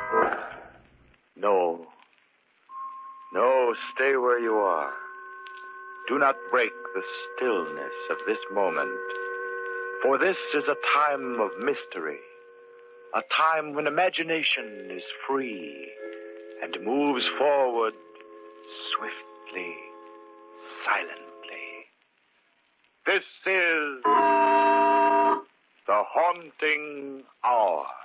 No. No, stay where you are. Do not break the stillness of this moment. For this is a time of mystery. A time when imagination is free and moves forward swiftly, silently. This is the Haunting Hour.